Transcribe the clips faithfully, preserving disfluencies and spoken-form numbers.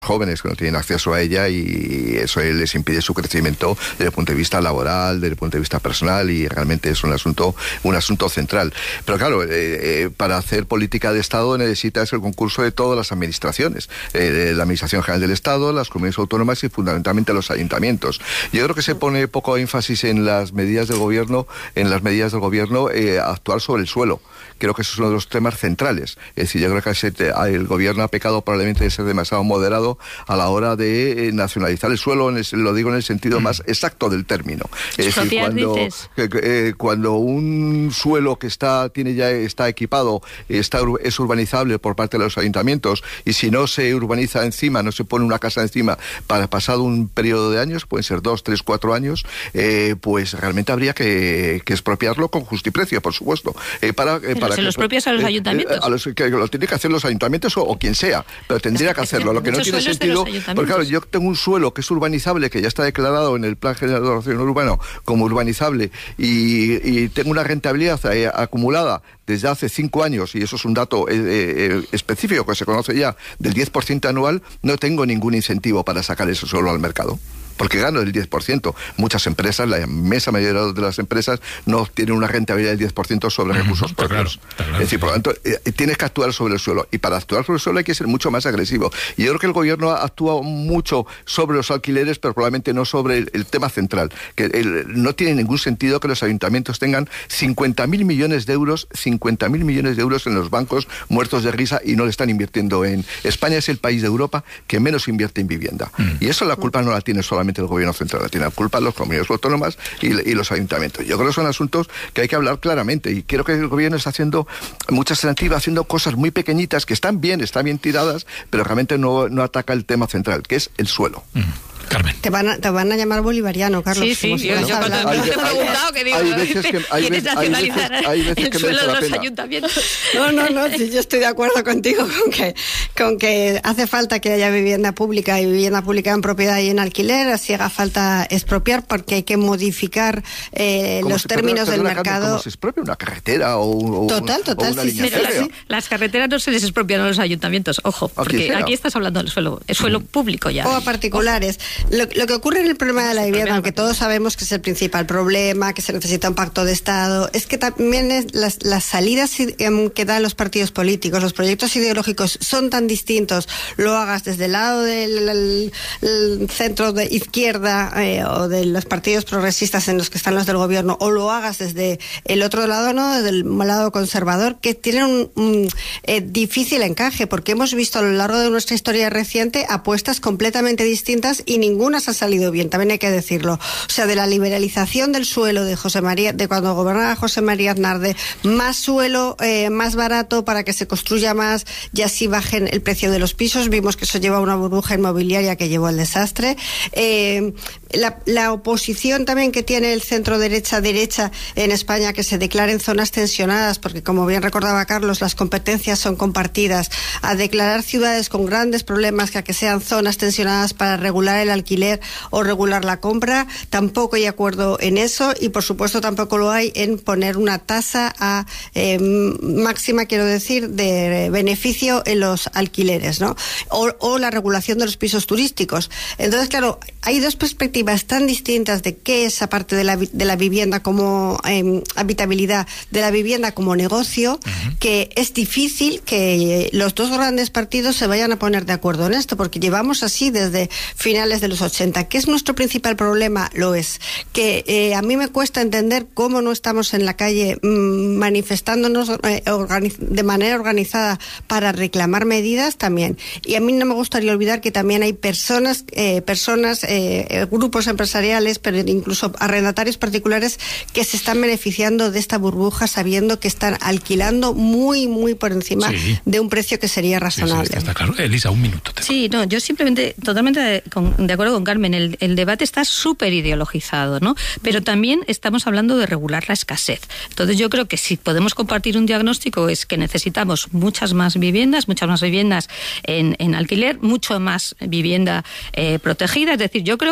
jóvenes que no tienen acceso a ella y eso les impide su crecimiento desde el punto de vista laboral, desde el punto de vista personal, y realmente es un asunto un asunto central. Pero claro, eh, eh, para hacer política de Estado necesitas el concurso de todas las administraciones, eh, la Administración General del Estado, las comunidades autónomas y fundamentalmente los ayuntamientos. Yo creo que se pone poco énfasis en las medidas del gobierno, en las medidas del gobierno eh, actuar sobre el suelo. Creo que eso es uno de los temas centrales. Es decir, yo creo que ese, el gobierno ha pecado probablemente de ser demasiado moderado a la hora de eh, nacionalizar el suelo, en el, lo digo en el sentido mm. más exacto del término. Es decir, cuando, que, eh, cuando un suelo que está tiene ya está equipado, está es urbanizable por parte de los ayuntamientos, y si no se urbaniza encima, no se pone una casa encima para pasado un periodo de años, pueden ser dos, tres, cuatro años, eh, pues realmente habría que, que expropiarlo con justiprecio, por supuesto. Eh, para, eh, para se que, los propias a los eh, ayuntamientos. Eh, a los que lo tienen que hacer los ayuntamientos o, o quien sea, pero tendría que hacerlo. Lo que no tiene sentido, porque claro, yo tengo un suelo que es urbanizable, que ya está declarado en el Plan General de Ordenación Urbano como urbanizable, y, y tengo una rentabilidad eh, acumulada desde hace cinco años, y eso es un dato eh, eh, específico que se conoce ya, del diez por ciento anual, no tengo ningún incentivo para sacar ese suelo al mercado, porque gano el diez por ciento. Muchas empresas, la inmensa mayoría de las empresas, no tienen una rentabilidad del diez por ciento sobre uh-huh, recursos propios. Claro, claro, es decir, por lo tanto, eh, tienes que actuar sobre el suelo, y para actuar sobre el suelo hay que ser mucho más agresivo. Y yo creo que el gobierno actúa mucho sobre los alquileres, pero probablemente no sobre el, el tema central, que el, no tiene ningún sentido que los ayuntamientos tengan cincuenta mil millones de euros, cincuenta mil millones de euros en los bancos muertos de risa, y no le están invirtiendo en... España es el país de Europa que menos invierte en vivienda. Uh-huh. Y eso la culpa no la tiene solamente el gobierno central, tiene la culpa las comunidades autónomas y, y los ayuntamientos. Yo creo que son asuntos que hay que hablar claramente, y creo que el gobierno está haciendo muchas alternativas, haciendo cosas muy pequeñitas que están bien, están bien tiradas, pero realmente no, no ataca el tema central, que es el suelo. Mm. Carmen. Te van, a, te van a llamar bolivariano, Carlos. Sí, sí, yo, yo cuando me he preguntado que digo, hay veces que, hay ¿quieres nacionalizar hay veces, hay veces el que suelo de los pena. ayuntamientos? No, no, no, sí, yo estoy de acuerdo contigo con que, con que hace falta que haya vivienda pública y vivienda pública en propiedad y en alquiler, así haga falta expropiar, porque hay que modificar eh, los términos perdona, del perdona, mercado. ¿Cómo se expropia una carretera o, o Total, total, o una sí, línea sí, férrea? sí. Las carreteras no se les expropian a los ayuntamientos, ojo, porque aquí estás hablando del suelo, el suelo mm. público ya. O a particulares. Lo, lo que ocurre en el problema de la vivienda, aunque todos sabemos que es el principal problema, que se necesita un pacto de Estado, es que también es las, las salidas que dan los partidos políticos, los proyectos ideológicos son tan distintos, lo hagas desde el lado del el, el centro de izquierda eh, o de los partidos progresistas en los que están los del gobierno, o lo hagas desde el otro lado, ¿no?, desde el lado conservador, que tienen un, un eh, difícil encaje, porque hemos visto a lo largo de nuestra historia reciente apuestas completamente distintas y ninguna se ha salido bien, también hay que decirlo. O sea, de la liberalización del suelo de José María, de cuando gobernaba José María Aznar, de más suelo, eh, más barato para que se construya más y así bajen el precio de los pisos, vimos que eso lleva a una burbuja inmobiliaria que llevó al desastre. Eh, la, la oposición también que tiene el centro derecha derecha en España, que se declaren zonas tensionadas, porque como bien recordaba Carlos, las competencias son compartidas, a declarar ciudades con grandes problemas que a que sean zonas tensionadas para regular el alquiler o regular la compra, tampoco hay acuerdo en eso, y por supuesto tampoco lo hay en poner una tasa a eh, máxima, quiero decir, de beneficio en los alquileres, ¿no? O, o la regulación de los pisos turísticos. Entonces, claro, hay dos perspectivas tan distintas de qué es, aparte de la, de la vivienda como eh, habitabilidad, de la vivienda como negocio, uh-huh. que es difícil que los dos grandes partidos se vayan a poner de acuerdo en esto, porque llevamos así desde finales de los ochenta. ¿Qué es nuestro principal problema? Lo es. Que eh, a mí me cuesta entender cómo no estamos en la calle mmm, manifestándonos eh, organiz- de manera organizada para reclamar medidas también. Y a mí no me gustaría olvidar que también hay personas, eh, personas, eh, grupos empresariales, pero incluso arrendatarios particulares que se están beneficiando de esta burbuja sabiendo que están alquilando muy, muy por encima sí. de un precio que sería razonable. Sí, sí, está claro. Elisa, un minuto. Sí, no, yo simplemente, totalmente de, con, de acuerdo con Carmen, el, el debate está súper ideologizado, ¿no? Pero también estamos hablando de regular la escasez. Entonces yo creo que si podemos compartir un diagnóstico es que necesitamos muchas más viviendas, muchas más viviendas en, en alquiler, mucho más vivienda eh, protegida. Es decir, yo creo, y ese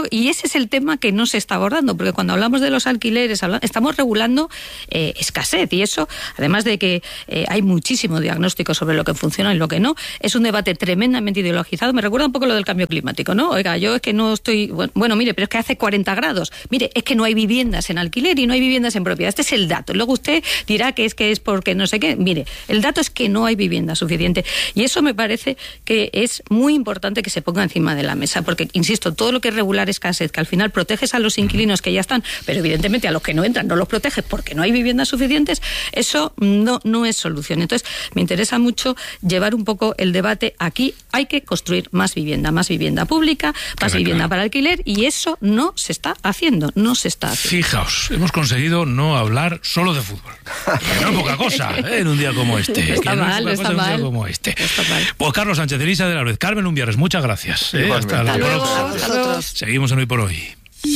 es el tema que no se está abordando, porque cuando hablamos de los alquileres estamos regulando eh, escasez, y eso, además de que eh, hay muchísimo diagnóstico sobre lo que funciona y lo que no, es un debate tremendamente ideologizado. Me recuerda un poco lo del cambio climático, ¿no? Oiga, yo es que no estoy... Bueno, bueno, mire, pero es que hace cuarenta grados. Mire, es que no hay viviendas en alquiler y no hay viviendas en propiedad. Este es el dato. Luego usted dirá que es que es porque no sé qué. Mire, el dato es que no hay vivienda suficiente. Y eso me parece que es muy importante que se ponga encima de la mesa, porque, insisto, todo lo que es regular escasez, que al final proteges a los inquilinos que ya están, pero evidentemente a los que no entran no los proteges porque no hay viviendas suficientes, eso no, no es solución. Entonces, me interesa mucho llevar un poco el debate aquí. Hay que construir más vivienda, más vivienda pública, más vivienda para alquiler, y eso no se está haciendo, no se está haciendo. Fijaos, hemos conseguido no hablar solo de fútbol. Que no es poca cosa, ¿eh? En un día como este. Está que no mal, es está cosa, mal. En un día como este. Está mal. Pues Carlos Sánchez, Elisa de la Red, Carmen Umbierres, muchas gracias. ¿eh? Hasta la próxima. Seguimos en Hoy por Hoy.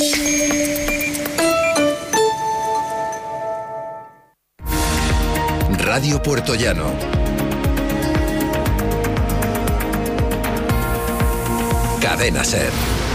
Radio Puertollano. Cadena SER.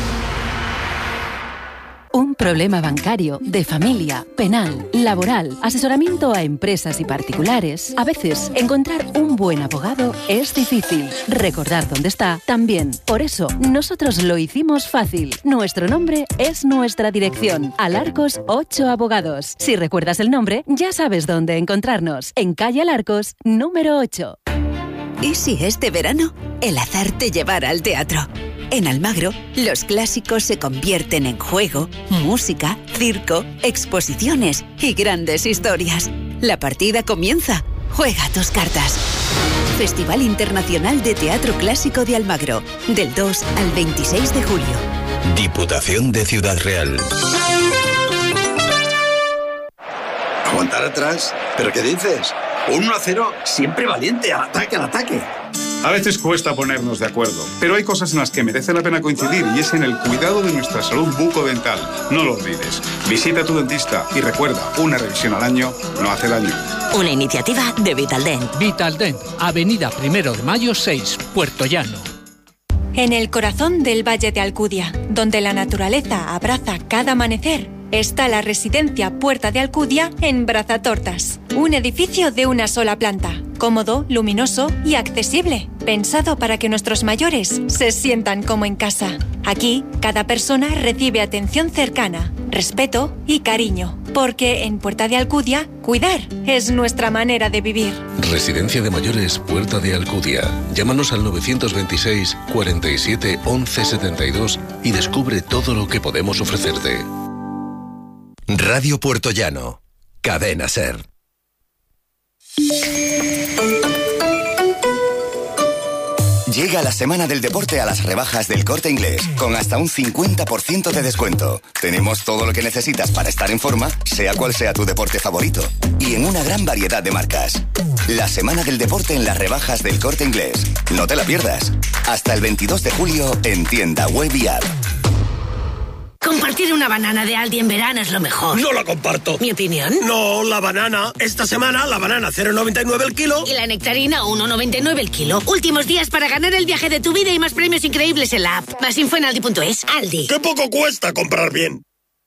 Un problema bancario, de familia, penal, laboral, asesoramiento a empresas y particulares. A veces, encontrar un buen abogado es difícil. Recordar dónde está, también. Por eso, nosotros lo hicimos fácil. Nuestro nombre es nuestra dirección. Alarcos ocho Abogados. Si recuerdas el nombre, ya sabes dónde encontrarnos. En calle Alarcos, número ocho. ¿Y si este verano el azar te llevara al teatro? En Almagro, los clásicos se convierten en juego, música, circo, exposiciones y grandes historias. La partida comienza. Juega tus cartas. Festival Internacional de Teatro Clásico de Almagro, del dos al veintiséis de julio. Diputación de Ciudad Real. ¿Aguantar atrás? ¿Pero qué dices? uno a cero, siempre valiente, al ataque, al ataque. A veces cuesta ponernos de acuerdo, pero hay cosas en las que merece la pena coincidir, y es en el cuidado de nuestra salud bucodental. No lo olvides. Visita a tu dentista y recuerda, una revisión al año no hace daño. Una iniciativa de Vitaldent. Vitaldent, Avenida Primero de Mayo seis, Puertollano. En el corazón del Valle de Alcudia, donde la naturaleza abraza cada amanecer, está la residencia Puerta de Alcudia en Brazatortas. Un edificio de una sola planta, cómodo, luminoso y accesible, pensado para que nuestros mayores se sientan como en casa. Aquí, cada persona recibe atención cercana, respeto y cariño, porque en Puerta de Alcudia, cuidar es nuestra manera de vivir. Residencia de Mayores Puerta de Alcudia. Llámanos al novecientos veintiséis, cuarenta y siete, once setenta y dos y descubre todo lo que podemos ofrecerte. Radio Puertollano. Cadena SER. Llega la semana del deporte a las rebajas del Corte Inglés, con hasta un cincuenta por ciento de descuento. Tenemos todo lo que necesitas para estar en forma, sea cual sea tu deporte favorito, y en una gran variedad de marcas. La semana del deporte en las rebajas del Corte Inglés. No te la pierdas. Hasta el veintidós de julio en tienda web y app. Compartir una banana de Aldi en verano es lo mejor. No la comparto. ¿Mi opinión? No, la banana. Esta semana la banana cero coma noventa y nueve el kilo. Y la nectarina uno coma noventa y nueve el kilo. Últimos días para ganar el viaje de tu vida y más premios increíbles en la app. Más info en aldi punto es. Aldi. ¡Qué poco cuesta comprar bien!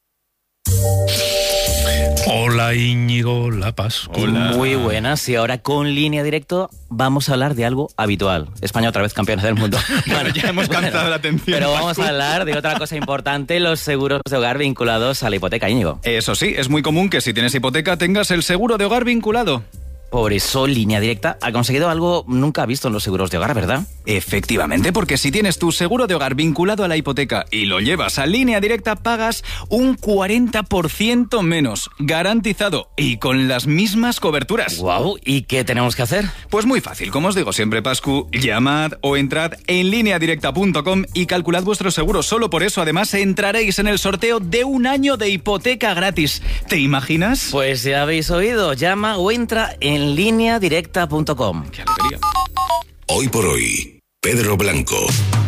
Hola Íñigo Lapas. Hola. Muy buenas, y ahora con Línea Directo vamos a hablar de algo habitual. España otra vez campeona del mundo. Bueno, ya hemos captado bueno, la atención. Pero vamos a hablar de otra cosa importante, los seguros de hogar vinculados a la hipoteca, Íñigo. Eso sí, es muy común que si tienes hipoteca tengas el seguro de hogar vinculado. Por eso Línea Directa ha conseguido algo nunca visto en los seguros de hogar, ¿verdad? Efectivamente, porque si tienes tu seguro de hogar vinculado a la hipoteca y lo llevas a Línea Directa, pagas un cuarenta por ciento menos, garantizado y con las mismas coberturas. Guau, ¿y qué tenemos que hacer? Pues muy fácil, como os digo siempre, Pascu, llamad o entrad en línea directa punto com y calculad vuestro seguro. Solo por eso, además, entraréis en el sorteo de un año de hipoteca gratis. ¿Te imaginas? Pues ya habéis oído, llama o entra en en línea directa punto com. Hoy por hoy, Pedro Blanco.